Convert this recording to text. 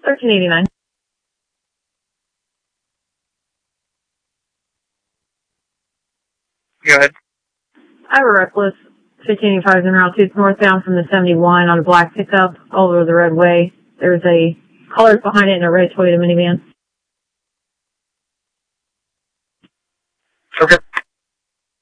1389. Go ahead. I have a reckless 1585 in Route 2 northbound from the 71 on a black pickup all over the Red Way. There's a colors behind it in a red Toyota minivan. Okay.